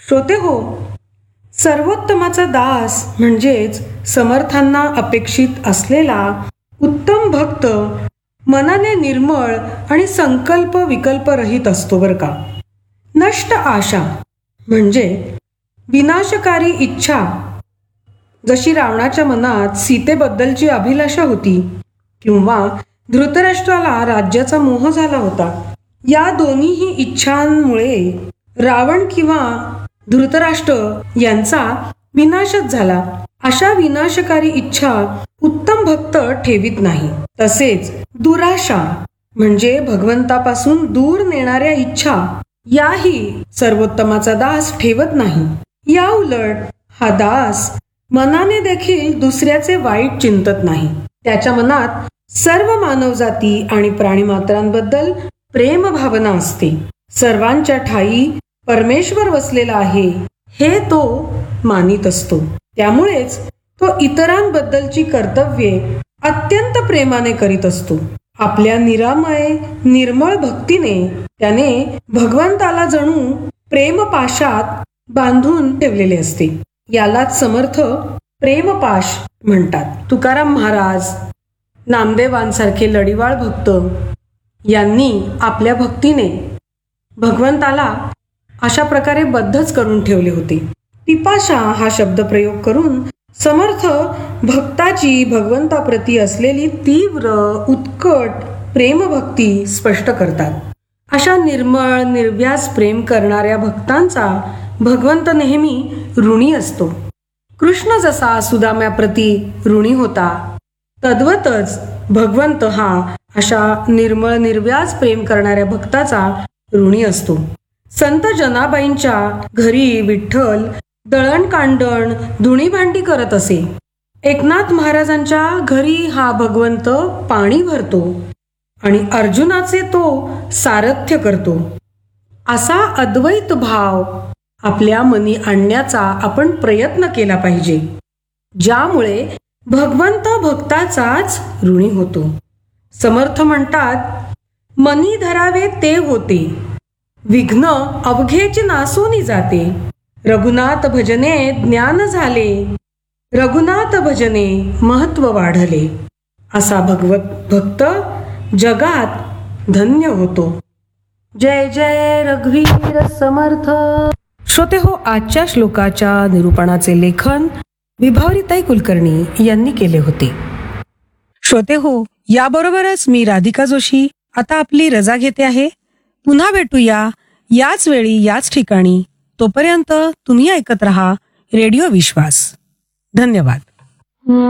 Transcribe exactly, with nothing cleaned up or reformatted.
श्रोते हो, सर्वोत्तमाचा दास म्हणजेच समर्थांना अपेक्षित असलेला उत्तम भक्त मनाने निर्मळ आणि संकल्प विकल्प रहित असतो बरं का. नष्ट आशा म्हणजे विनाशकारी इच्छा, जशी रावणाच्या मनात सीतेबद्दलची अभिलाषा होती किंवा धृतराष्ट्राला राज्याचा मोह झाला होता, या दोन्हीही इच्छांमुळे रावण किंवा धृतराष्ट्र यांचा विनाशच झाला. अशा विनाशकारी इच्छा उत्तम भक्त ठेवीत नाही. तसेच दुराशा म्हणजे भगवंतापासून दूर नेणाऱ्या इच्छा, याही सर्वोत्तमाचा दास ठेवत नाही. या उलट हा दास मनाने देखील दुसऱ्याचे वाईट चिंतत नाही. त्याच्या मनात सर्व मानवजाती आणि प्राणीमात्रांबद्दल प्रेम भावना असते. सर्वांच्या ठाई परमेश्वर वसलेला आहे हे तो मानित असतो. त्यामुळेच तो इतरांबद्दलची कर्तव्ये अत्यंत प्रेमाने करीत असतो. आपल्या निरामय निर्मळ भक्तीने त्याने भगवंताला जणू प्रेमपाशात बांधून ठेवलेले असते. यालाच समर्थ प्रेमपाश म्हणतात. तुकाराम महाराज, नामदेवांसारखे लढीवाळ भक्त यांनी आपल्या भक्तीने भगवंताला अशा प्रकारे बद्धच करून ठेवले होते. पिपाशा हा शब्द प्रयोग करून समर्थ भक्ताची भगवंताप्रती असलेली तीव्र उत्कट प्रेमभक्ती स्पष्ट करतात. अशा निर्मळ निर्व्याज प्रेम करणाऱ्या भक्तांचा भगवंत नेहमी ऋणी असतो. कृष्ण जसा सुदाम्याप्रती ऋणी होता, तद्वतच भगवंत हा अशा निर्मळ निर्व्याज प्रेम करणाऱ्या भक्ताचा ऋणी असतो. संत जनाबाईंच्या घरी विठ्ठल दळणकांडण धुणी भांडी करत असे. एकनाथ महाराजांच्या घरी हा भगवंत पाणी भरतो आणि अर्जुनाचे तो सारथ्य करतो. असा अद्वैत भाव आपल्या मनी आणण्याचा आपण प्रयत्न केला पाहिजे, ज्यामुळे भगवंत भक्ताचाच ऋणी होतो. समर्थ म्हणतात, मनी धरावे ते होते, विघ्न अवघेच नासूनी जाते. रघुनाथ भजने ज्ञान झाले, रघुनाथ भजने महत्व वाढले. असा भगवत भक्त जगात धन्य होतो. जय जय रघुवीर समर्थ. श्रोते हो, आजच्या श्लोकाच्या निरूपणाचे लेखन विभावरीताई कुलकर्णी यांनी केले होते. श्रोते हो, याबरोबरच मी राधिका जोशी आता आपली रजा घेते आहे. पुन्हा भेटूया याच वेळी याच ठिकाणी. तोपर्यंत तुम्ही ऐकत रहा रेडिओ विश्वास. धन्यवाद.